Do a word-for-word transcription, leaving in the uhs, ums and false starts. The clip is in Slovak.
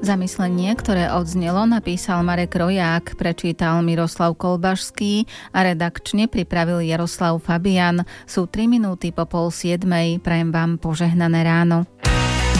Zamyslenie, ktoré odznelo, napísal Marek Roják, prečítal Miroslav Kolbašský a redakčne pripravil Jaroslav Fabian. Sú tri minúty po pol siedmej. Prajem vám požehnané ráno.